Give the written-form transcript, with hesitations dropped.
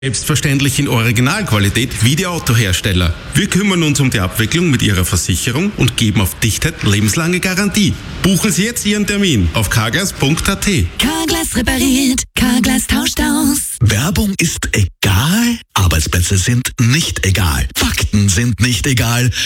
Selbstverständlich in Originalqualität wie die Autohersteller. Wir kümmern uns um die Abwicklung mit Ihrer Versicherung und geben auf Dichtheit lebenslange Garantie. Buchen Sie jetzt Ihren Termin auf carglass.at. Carglass repariert, Carglass tauscht aus. Werbung ist egal, Arbeitsplätze sind nicht egal, Fakten sind nicht egal.